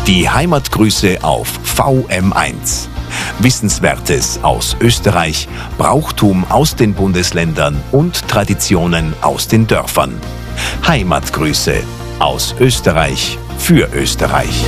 Die Heimatgrüße auf VM1. Wissenswertes aus Österreich, Brauchtum aus den Bundesländern und Traditionen aus den Dörfern. Heimatgrüße aus Österreich für Österreich.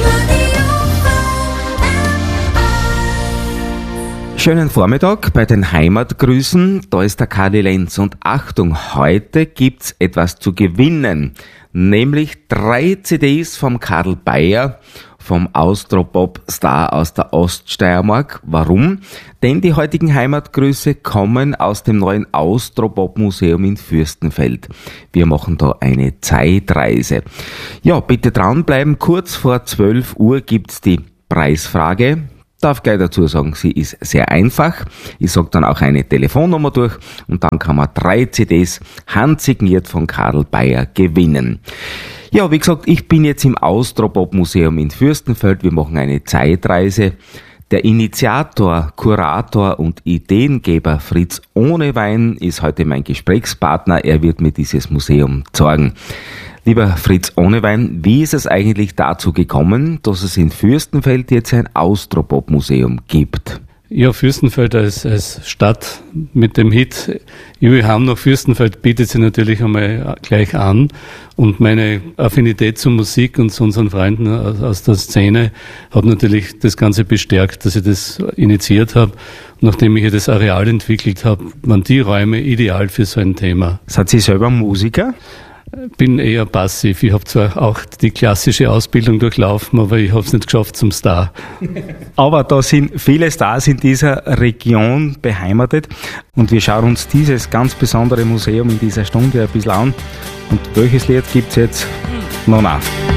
Schönen Vormittag bei den Heimatgrüßen. Da ist der Kali Lenz und Achtung, heute gibt's etwas zu gewinnen. Nämlich 3 CDs vom Karl Bayer, vom Austropop-Star aus der Oststeiermark. Warum? Denn die heutigen Heimatgrüße kommen aus dem neuen Austropop-Museum in Fürstenfeld. Wir machen da eine Zeitreise. Ja, bitte dranbleiben. Kurz vor 12 Uhr gibt's die Preisfrage. Darf gleich dazu sagen, sie ist sehr einfach. Ich sage dann auch eine Telefonnummer durch und dann kann man 3 CDs handsigniert von Karl Bayer gewinnen. Ja, wie gesagt, ich bin jetzt im Austropop-Museum in Fürstenfeld. Wir machen eine Zeitreise. Der Initiator, Kurator und Ideengeber Fritz Ohnewein ist heute mein Gesprächspartner. Er wird mir dieses Museum zeigen. Lieber Fritz Ohnewein, wie ist es eigentlich dazu gekommen, dass es in Fürstenfeld jetzt ein Austropop-Museum gibt? Ja, Fürstenfeld als Stadt mit dem Hit Ich will heim nach Fürstenfeld bietet sich natürlich einmal gleich an. Und meine Affinität zur Musik und zu unseren Freunden aus der Szene hat natürlich das Ganze bestärkt, dass ich das initiiert habe. Nachdem ich das Areal entwickelt habe, waren die Räume ideal für so ein Thema. Sind Sie selber Musiker? Bin eher passiv. Ich habe zwar auch die klassische Ausbildung durchlaufen, aber ich habe es nicht geschafft zum Star. Aber da sind viele Stars in dieser Region beheimatet und wir schauen uns dieses ganz besondere Museum in dieser Stunde ein bisschen an. Und welches Lied gibt's jetzt? Nona.